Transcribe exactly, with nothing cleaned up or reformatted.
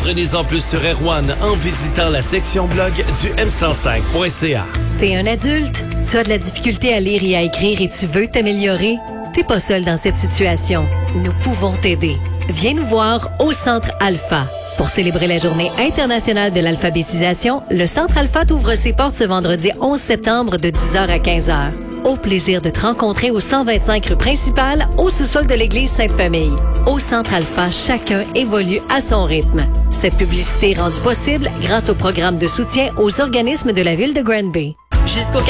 Apprenez-en plus sur Erwan en visitant la section blog du m cent cinq point c a. T'es un adulte, tu as de la difficulté à lire et à écrire et tu veux t'améliorer? T'es pas seul dans cette situation. Nous pouvons t'aider. Viens nous voir au Centre Alpha. Pour célébrer la Journée internationale de l'alphabétisation, le Centre Alpha t'ouvre ses portes ce vendredi onze septembre de dix heures à quinze heures. Au plaisir de te rencontrer au cent vingt-cinq rue principale, au sous-sol de l'église Sainte-Famille. Au Centre Alpha, chacun évolue à son rythme. Cette publicité est rendue possible grâce au programme de soutien aux organismes de la ville de Granby. Jusqu'au